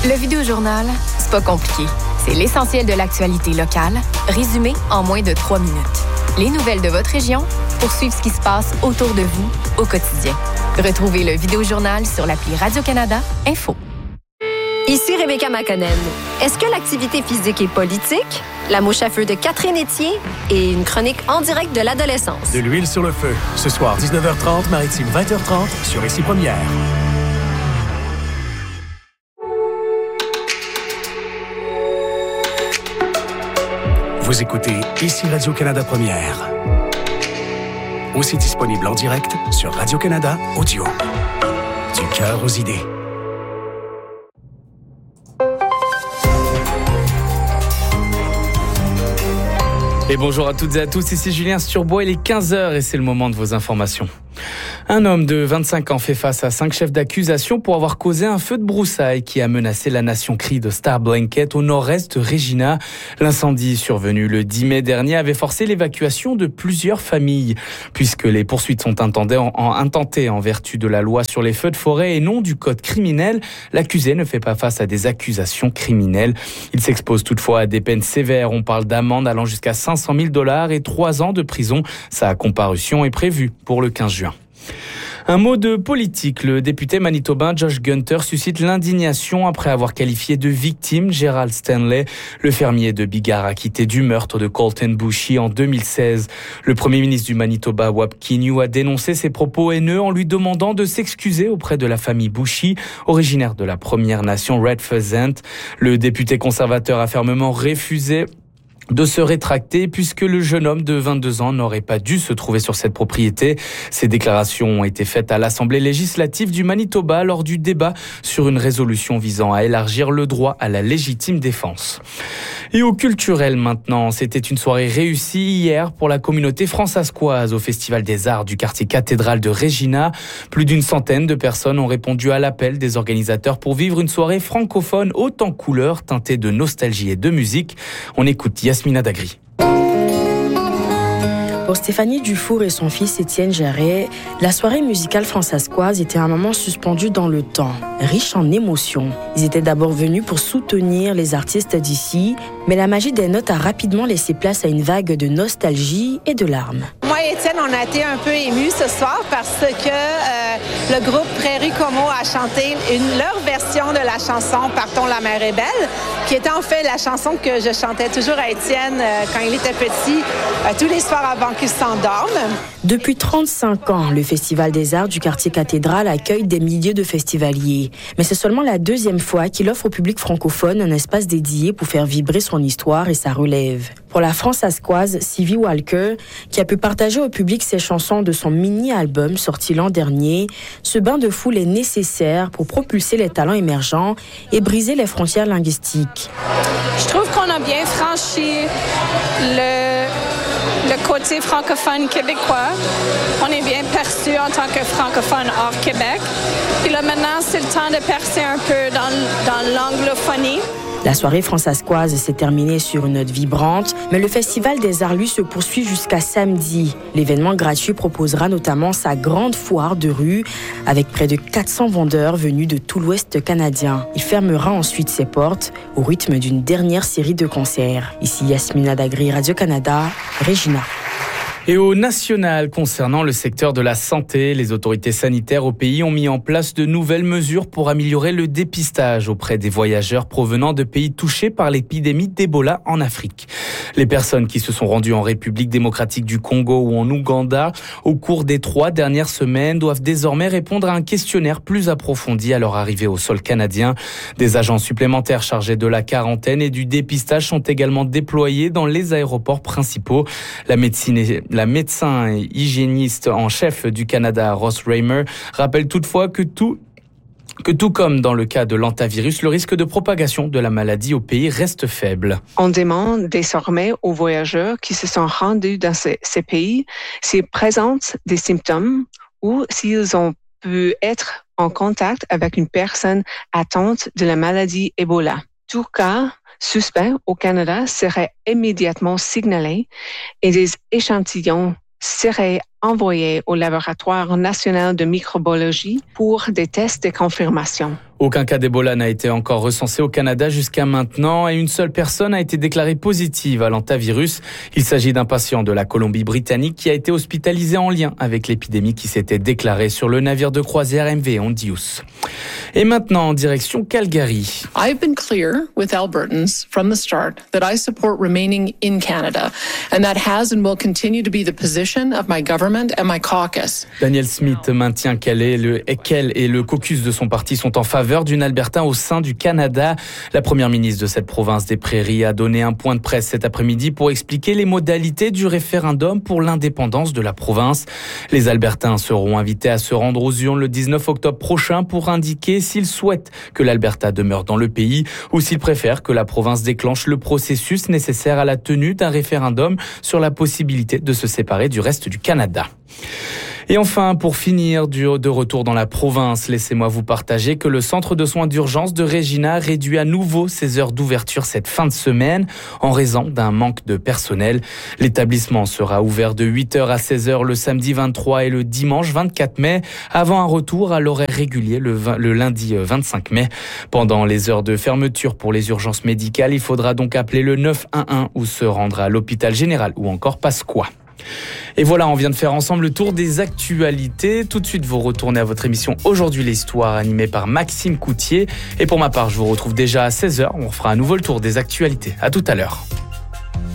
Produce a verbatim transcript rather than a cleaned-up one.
Le Vidéojournal, c'est pas compliqué. C'est l'essentiel de l'actualité locale, résumé en moins de trois minutes. Les nouvelles de votre région pour suivre ce qui se passe autour de vous au quotidien. Retrouvez le Vidéojournal sur l'appli Radio-Canada Info. Ici Rebecca McConnell. Est-ce que l'activité physique est politique? La mouche à feu de Catherine Etier et une chronique en direct de l'adolescence. De l'huile sur le feu. Ce soir, dix-neuf heures trente, Maritime vingt heures trente, sur Ici Première. Vous écoutez Ici Radio-Canada Première. Aussi disponible en direct sur Radio-Canada Audio. Du cœur aux idées. Et bonjour à toutes et à tous, ici Julien Sturbois, il est quinze heures et c'est le moment de vos informations. Un homme de vingt-cinq ans fait face à cinq chefs d'accusation pour avoir causé un feu de broussailles qui a menacé la nation crie de Star Blanket au nord-est de Regina. L'incendie survenu le dix mai dernier avait forcé l'évacuation de plusieurs familles. Puisque les poursuites sont intentées en, en, intentées en vertu de la loi sur les feux de forêt et non du code criminel, l'accusé ne fait pas face à des accusations criminelles. Il s'expose toutefois à des peines sévères. On parle d'amende allant jusqu'à cinq cent mille dollars et trois ans de prison. Sa comparution est prévue pour le quinze juin. Un mot de politique. Le député manitobain Josh Gunter suscite l'indignation après avoir qualifié de victime Gerald Stanley, le fermier de Biggar acquitté du meurtre de Colton Bushy en deux mille seize. Le premier ministre du Manitoba, Wap Kinew, a dénoncé ses propos haineux en lui demandant de s'excuser auprès de la famille Bushy, originaire de la Première Nation Red Pheasant. Le député conservateur a fermement refusé de se rétracter puisque le jeune homme de vingt-deux ans n'aurait pas dû se trouver sur cette propriété. Ces déclarations ont été faites à l'Assemblée législative du Manitoba lors du débat sur une résolution visant à élargir le droit à la légitime défense. Et au culturel maintenant, c'était une soirée réussie hier pour la communauté fransaskoise au Festival des Arts du quartier cathédral de Regina. Plus d'une centaine de personnes ont répondu à l'appel des organisateurs pour vivre une soirée francophone haute en couleurs, teintée de nostalgie et de musique. On écoute Yasmina Dagri. Pour Stéphanie Dufour et son fils Étienne Jarret, la soirée musicale fransaskoise était un moment suspendu dans le temps, riche en émotions. Ils étaient d'abord venus pour soutenir les artistes d'ici, mais la magie des notes a rapidement laissé place à une vague de nostalgie et de larmes. Moi et Étienne, on a été un peu émus ce soir parce que euh, le groupe Prairie Como a chanté une, leur version de la chanson « Partons, la mer est belle », qui était en fait la chanson que je chantais toujours à Étienne euh, quand il était petit, euh, tous les soirs avant qu'il s'endorme. Depuis trente-cinq ans, le Festival des Arts du quartier cathédral accueille des milliers de festivaliers. Mais c'est seulement la deuxième fois qu'il offre au public francophone un espace dédié pour faire vibrer son histoire et sa relève. Pour la fransaskoise Sylvie Walker, qui a pu partager au public ses chansons de son mini-album sorti l'an dernier, ce bain de foule est nécessaire pour propulser les talents émergents et briser les frontières linguistiques. Je trouve qu'on a bien franchi le... le côté francophone québécois. On est bien perçu en tant que francophone hors Québec. Puis là, maintenant, c'est le temps de percer un peu dans, dans l'anglophonie. La soirée fransaskoise s'est terminée sur une note vibrante, mais le Festival des Arts, lui, se poursuit jusqu'à samedi. L'événement gratuit proposera notamment sa grande foire de rue, avec près de quatre cents vendeurs venus de tout l'Ouest canadien. Il fermera ensuite ses portes au rythme d'une dernière série de concerts. Ici Yasmina Dagri, Radio-Canada, Regina. Et au national, concernant le secteur de la santé, les autorités sanitaires au pays ont mis en place de nouvelles mesures pour améliorer le dépistage auprès des voyageurs provenant de pays touchés par l'épidémie d'Ebola en Afrique. Les personnes qui se sont rendues en République démocratique du Congo ou en Ouganda au cours des trois dernières semaines doivent désormais répondre à un questionnaire plus approfondi à leur arrivée au sol canadien. Des agents supplémentaires chargés de la quarantaine et du dépistage sont également déployés dans les aéroports principaux. La médecine est La médecin et hygiéniste en chef du Canada, Ross Raymer, rappelle toutefois que tout, que tout comme dans le cas de l'hantavirus, le risque de propagation de la maladie au pays reste faible. On demande désormais aux voyageurs qui se sont rendus dans ces, ces pays s'ils présentent des symptômes ou s'ils ont pu être en contact avec une personne atteinte de la maladie Ebola. Tout cas suspect au Canada serait immédiatement signalé et des échantillons seraient envoyés au laboratoire national de microbiologie pour des tests de confirmation. Aucun cas d'Ebola n'a été encore recensé au Canada jusqu'à maintenant et une seule personne a été déclarée positive à l'hantavirus. Il s'agit d'un patient de la Colombie-Britannique qui a été hospitalisé en lien avec l'épidémie qui s'était déclarée sur le navire de croisière M V Hondius. Et maintenant, en direction Calgary. I've been clear with Albertans from the start that I support remaining in Canada, and that has and will continue to be the position of my government and my caucus. Danielle Smith maintient qu'elle et le, qu'elle et le caucus de son parti sont en faveur d'une Alberta au sein du Canada. La première ministre de cette province des Prairies a donné un point de presse cet après-midi pour expliquer les modalités du référendum pour l'indépendance de la province. Les Albertains seront invités à se rendre aux urnes le dix-neuf octobre prochain pour indiquer s'ils souhaitent que l'Alberta demeure dans le pays ou s'ils préfèrent que la province déclenche le processus nécessaire à la tenue d'un référendum sur la possibilité de se séparer du reste du Canada. Et enfin, pour finir, de retour dans la province, laissez-moi vous partager que le centre de soins d'urgence de Regina réduit à nouveau ses heures d'ouverture cette fin de semaine en raison d'un manque de personnel. L'établissement sera ouvert de huit heures à seize heures le samedi vingt-trois et le dimanche vingt-quatre mai, avant un retour à l'horaire régulier le, vingt, le lundi vingt-cinq mai. Pendant les heures de fermeture pour les urgences médicales, il faudra donc appeler le neuf un un ou se rendre à l'hôpital général ou encore Pasqua. Et voilà, on vient de faire ensemble le tour des actualités. Tout de suite, vous retournez à votre émission Aujourd'hui l'Histoire, animée par Maxime Coutier. Et pour ma part, je vous retrouve déjà à seize heures. On fera à nouveau le tour des actualités. À tout à l'heure.